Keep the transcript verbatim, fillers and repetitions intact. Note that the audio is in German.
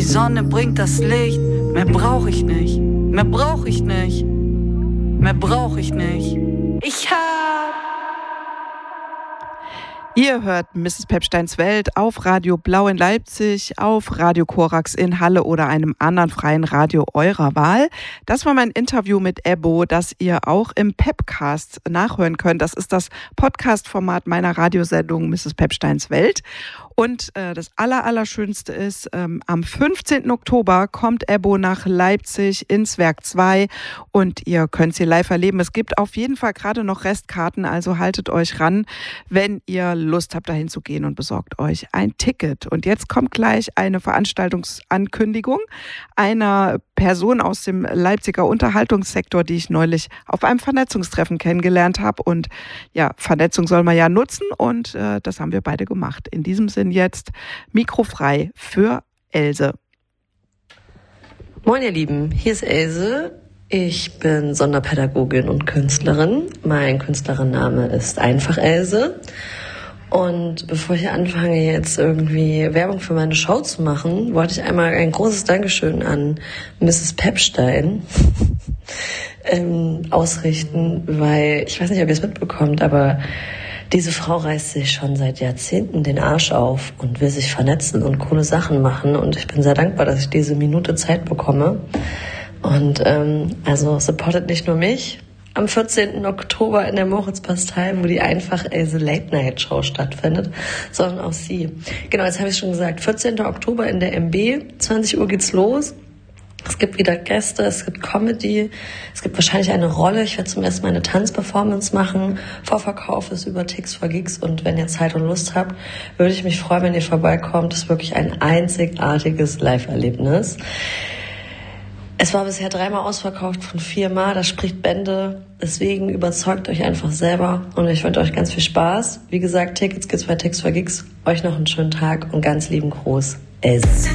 Sonne bringt das Licht. Mehr brauch ich nicht, mehr brauch ich nicht, mehr brauch ich nicht. Ich hab... Ihr hört Misses Pepsteins Welt auf Radio Blau in Leipzig, auf Radio Korax in Halle oder einem anderen freien Radio eurer Wahl. Das war mein Interview mit Ebbo, das ihr auch im Pepcast nachhören könnt. Das ist das Podcast-Format meiner Radiosendung Misses Pepsteins Welt. Und äh, das aller, Allerschönste ist, ähm, am fünfzehnten Oktober kommt Ebbo nach Leipzig ins Werk zwei und ihr könnt sie live erleben. Es gibt auf jeden Fall gerade noch Restkarten, also haltet euch ran, wenn ihr Lust habt, dahin zu gehen, und besorgt euch ein Ticket. Und jetzt kommt gleich eine Veranstaltungsankündigung einer Person aus dem Leipziger Unterhaltungssektor, die ich neulich auf einem Vernetzungstreffen kennengelernt habe. Und ja, Vernetzung soll man ja nutzen, und äh, das haben wir beide gemacht. In diesem Sinn jetzt mikrofrei für Else. Moin ihr Lieben, hier ist Else. Ich bin Sonderpädagogin und Künstlerin. Mein Künstlerinnenname ist einfach Else. Und bevor ich anfange, jetzt irgendwie Werbung für meine Show zu machen, wollte ich einmal ein großes Dankeschön an Misses Pepstein ähm, ausrichten, weil ich weiß nicht, ob ihr es mitbekommt, aber diese Frau reißt sich schon seit Jahrzehnten den Arsch auf und will sich vernetzen und coole Sachen machen. Und ich bin sehr dankbar, dass ich diese Minute Zeit bekomme. Und ähm, also supportet nicht nur mich am vierzehnten Oktober in der Moritzbastei, wo die einfach Else Late Night Show stattfindet, sondern auch sie. Genau, jetzt habe ich schon gesagt, vierzehnten Oktober in der M B, zwanzig Uhr geht's los. Es gibt wieder Gäste, es gibt Comedy, es gibt wahrscheinlich eine Rolle. Ich werde zum ersten Mal eine Tanzperformance machen. Vorverkauf ist über Tix for Gigs, und wenn ihr Zeit und Lust habt, würde ich mich freuen, wenn ihr vorbeikommt. Das ist wirklich ein einzigartiges Live-Erlebnis. Es war bisher dreimal ausverkauft von viermal, das spricht Bände. Deswegen überzeugt euch einfach selber, und ich wünsche euch ganz viel Spaß. Wie gesagt, Tickets gibt's bei Tix for Gigs. Euch noch einen schönen Tag und ganz lieben Gruß. Else.